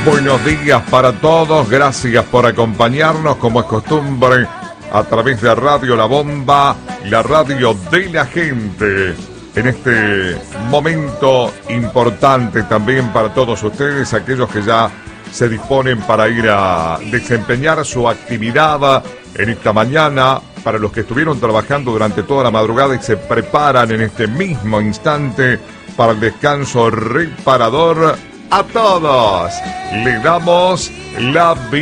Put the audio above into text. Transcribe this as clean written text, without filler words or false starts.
Buenos días para todos, gracias por acompañarnos como es costumbre a través de Radio La Bomba, la radio de la gente. En este momento importante también para todos ustedes, aquellos que ya se disponen para ir a desempeñar su actividad en esta mañana, para los que estuvieron trabajando durante toda la madrugada y se preparan en este mismo instante para el descanso reparador. A todos le damos la bienvenida.